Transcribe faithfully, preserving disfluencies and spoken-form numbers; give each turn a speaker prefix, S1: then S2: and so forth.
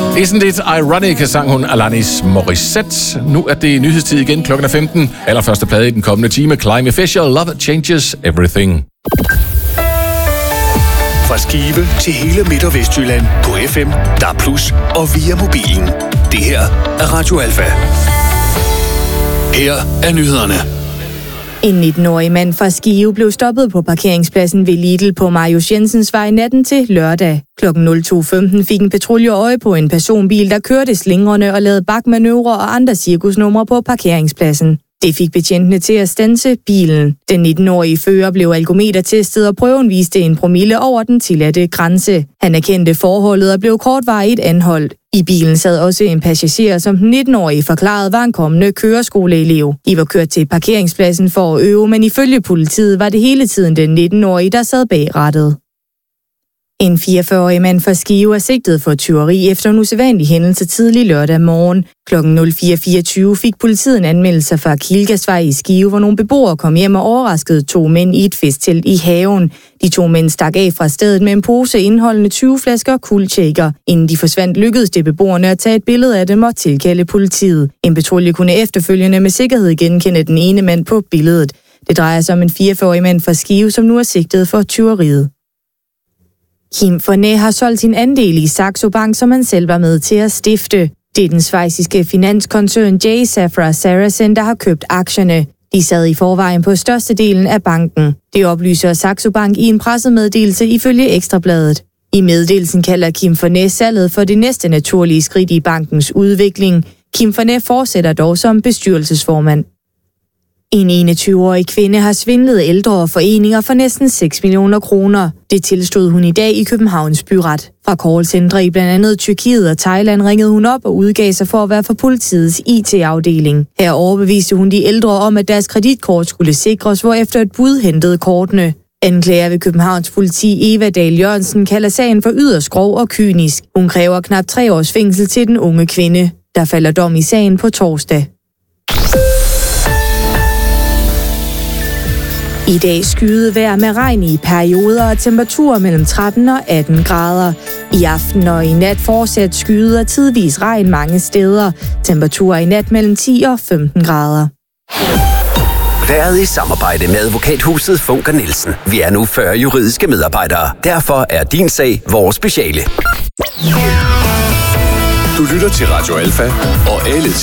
S1: Isn't it ironic, sang hun Alanis Morissette. Nu er det nyhedstid igen, klokken er femten. Allerførste plade i den kommende time, Climb Official, Love Changes Everything.
S2: Fra Skive til hele Midt- og Vestjylland på F M, D A B plus, og via mobilen. Det her er Radio Alfa. Her er nyhederne.
S3: En nitten-årig mand fra Skive blev stoppet på parkeringspladsen ved Lidl på Marius Jensens Vej natten til lørdag. Klokken to femten fik en patrulje øje på en personbil, der kørte slingrende og lavede bakmanøvrer og andre cirkusnumre på parkeringspladsen. Det fik betjentene til at standse bilen. Den nitten-årige fører blev alkometertestet, og prøven viste en promille over den tilladte grænse. Han erkendte forholdet og blev kortvarigt anholdt. I bilen sad også en passager, som den nitten-årige forklarede var en kommende køreskoleelev. De var kørt til parkeringspladsen for at øve, men ifølge politiet var det hele tiden den nitten-årige, der sad bag rattet. En fireogfyrre-årig mand fra Skive er sigtet for tyveri efter en usædvanlig hændelse tidlig lørdag morgen. Klokken fire fireogtyve fik politiet en anmeldelse fra Kilgasvej i Skive, hvor nogle beboere kom hjem og overraskede to mænd i et festtelt i haven. De to mænd stak af fra stedet med en pose indeholdende tyve flasker kuldshaker. Inden de forsvandt, lykkedes det beboerne at tage et billede af dem og tilkalde politiet. En patrulje kunne efterfølgende med sikkerhed genkende den ene mand på billedet. Det drejer sig om en fireogfyrre-årig mand fra Skive, som nu er sigtet for tyveriet. Kim Forné har solgt sin andel i Saxo Bank, som han selv var med til at stifte. Det er den schweiziske finanskoncern J. Safra Sarasin, der har købt aktierne. De sad i forvejen på størstedelen af banken. Det oplyser Saxo Bank i en pressemeddelelse ifølge Ekstrabladet. I meddelelsen kalder Kim Forné salget for det næste naturlige skridt i bankens udvikling. Kim Forné fortsætter dog som bestyrelsesformand. En enogtyve-årig kvinde har svindlet ældre foreninger for næsten seks millioner kroner. Det tilstod hun i dag i Københavns byret. Fra callcentre i blandt andet Tyrkiet og Thailand ringede hun op og udgav sig for at være for politiets I T-afdeling. Her overbeviste hun de ældre om, at deres kreditkort skulle sikres, hvorefter et bud hentede kortene. Anklager ved Københavns politi Eva Dahl Jørgensen kalder sagen for yderst grov og kynisk. Hun kræver knap tre års fængsel til den unge kvinde. Der falder dom i sagen på torsdag. I dag skyet vejr med regn i perioder og temperaturer mellem tretten og atten grader. I aften og i nat fortsat skyet og tidvis regn mange steder. Temperaturer i nat mellem ti og femten grader.
S4: Været i samarbejde med advokathuset Funker Nielsen. Vi er nu fyrre juridiske medarbejdere. Derfor er din sag vores speciale.
S2: Du lytter til Radio Alfa og alle